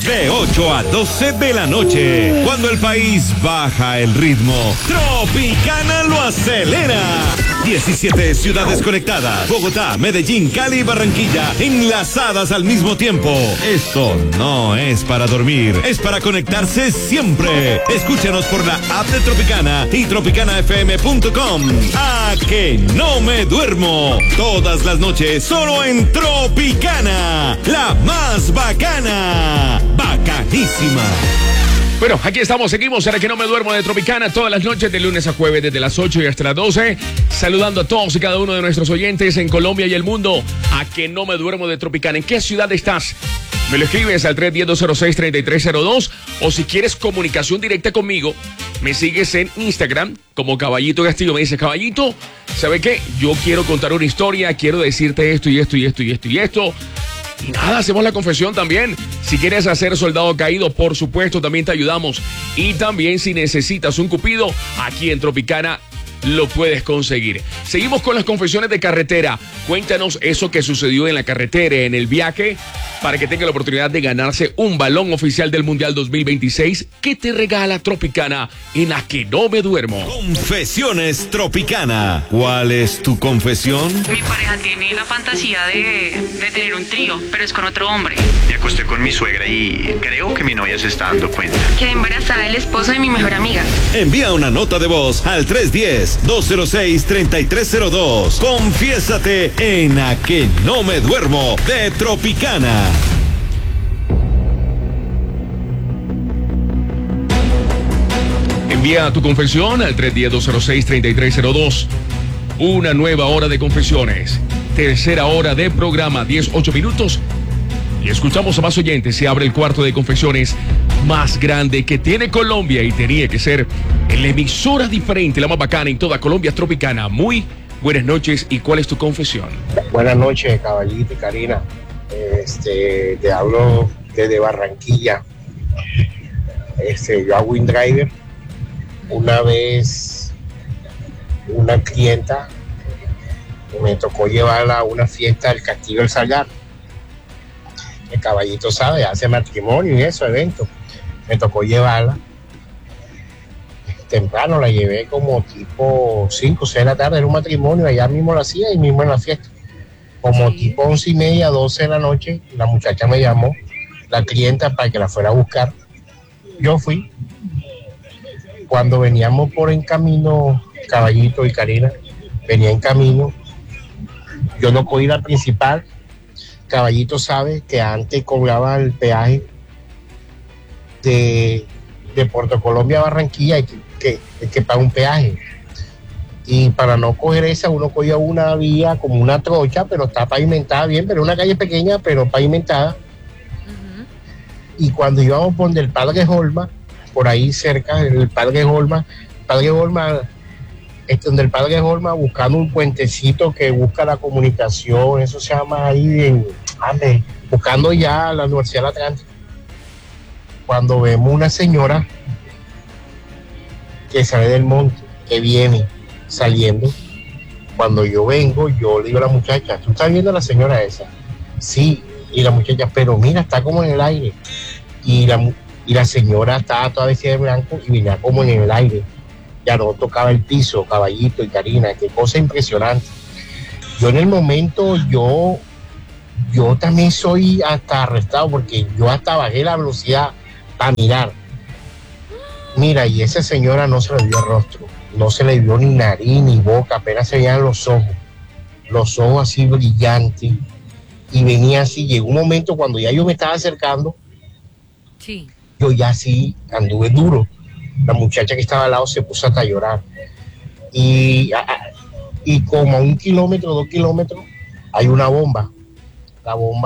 De 8 a 12 de la noche, cuando el país baja el ritmo, Tropicana lo acelera. 17 ciudades conectadas, Bogotá, Medellín, Cali y Barranquilla, enlazadas al mismo tiempo. Esto no es para dormir, es para conectarse siempre. Escúchanos por la app de Tropicana y tropicanafm.com. ¡A que no me duermo! Todas las noches, solo en Tropicana, la más bacana. Bacanísima. Bueno, aquí estamos, seguimos en la que no me duermo de Tropicana todas las noches de lunes a jueves desde las 8 y hasta las 12. Saludando a todos y cada uno de nuestros oyentes en Colombia y el mundo. A que no me duermo de Tropicana. ¿En qué ciudad estás? Me lo escribes al 310-206-3302 o si quieres comunicación directa conmigo, me sigues en Instagram como Caballito Castillo. Me dices, Caballito, ¿sabe qué? Yo quiero contar una historia, quiero decirte esto y esto y esto y esto y esto. Y nada, hacemos la confesión también. Si quieres hacer soldado caído, por supuesto, también te ayudamos. Y también si necesitas un cupido, aquí en Tropicana lo puedes conseguir. Seguimos con las confesiones de carretera. Cuéntanos eso que sucedió en la carretera, en el viaje, para que tenga la oportunidad de ganarse un balón oficial del Mundial 2026 que te regala Tropicana en la que no me duermo. Confesiones Tropicana. ¿Cuál es tu confesión? Mi pareja tiene la fantasía de tener un trío, pero es con otro hombre. Me acosté con mi suegra y creo que mi novia se está dando cuenta. Quedé embarazada del esposo de mi mejor amiga. Envía una nota de voz al 310-206-3302. Confiésate en A que no me duermo de Tropicana. Envía tu confesión al 310-206-3302. Una nueva hora de confesiones. Tercera hora de programa, 18 minutos. Y escuchamos a más oyentes. Se abre el cuarto de confesiones más grande que tiene Colombia y tenía que ser en la emisora diferente, la más bacana en toda Colombia, Tropicana. Muy buenas noches. ¿Y cuál es tu confesión? Buenas noches, Caballito y Karina. Te hablo desde Barranquilla. Yo hago InDriver. Una vez una clienta me tocó llevarla a una fiesta del Castillo del Salgar. El Caballito sabe, hace matrimonio y eso, evento. Me tocó llevarla. Temprano la llevé como tipo 5 o 6 de la tarde, era un matrimonio, allá mismo lo hacía y mismo en la fiesta. Como tipo 11:30, 12 de la noche, la muchacha me llamó, la clienta, para que la fuera a buscar. Yo fui. Cuando veníamos por en camino, Caballito y Karina, venía en camino, yo no cogí la principal. Caballito sabe que antes cobraba el peaje de Puerto Colombia a Barranquilla, que paga un peaje. Y para no coger esa, uno cogía una vía como una trocha, pero está pavimentada bien, pero una calle pequeña, pero pavimentada. Uh-huh. Y cuando íbamos por donde el Padre Holma, por ahí cerca, el Padre Holma, donde el Padre Holma, buscando un puentecito que busca la comunicación, eso se llama ahí, buscando ya la Universidad del Atlántico. Cuando vemos una señora que sale del monte, que viene saliendo, cuando yo vengo, yo le digo a la muchacha, ¿tú estás viendo a la señora esa? Sí, y la muchacha, pero mira, está como en el aire. Y la señora estaba toda vestida de blanco y venía como en el aire. Ya no tocaba el piso, Caballito y Karina, qué cosa impresionante. Yo en el momento, yo también soy hasta arrestado, porque yo hasta bajé la velocidad para mirar. Mira, y esa señora no se le vio el rostro, no se le vio ni nariz ni boca, apenas se veían los ojos así brillantes, y venía así. Llegó un momento cuando ya yo me estaba acercando, sí, yo ya sí anduve duro. La muchacha que estaba al lado se puso hasta a llorar. Y como a 1 kilómetro, 2 kilómetros, hay una bomba. La bomba